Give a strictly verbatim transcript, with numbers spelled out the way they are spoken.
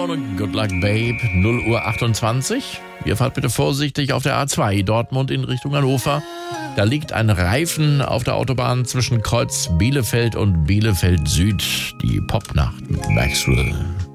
Laune. Good luck, babe. null Uhr achtundzwanzig. Ihr fahrt bitte vorsichtig auf der A zwei Dortmund in Richtung Hannover. Da liegt ein Reifen auf der Autobahn zwischen Kreuz Bielefeld und Bielefeld Süd. Die Popnacht mit Maxwell.